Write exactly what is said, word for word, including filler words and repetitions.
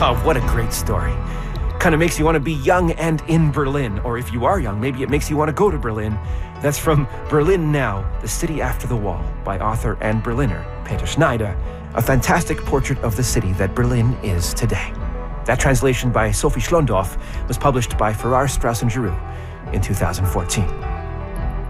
Oh, what a great story. Kind of makes you want to be young and in Berlin, or if you are young, maybe it makes you want to go to Berlin. That's from Berlin Now, The City After the Wall, by author and Berliner Peter Schneider, a fantastic portrait of the city that Berlin is today. That translation by Sophie Schlondorf was published by Farrar, Straus and Giroux in two thousand fourteen.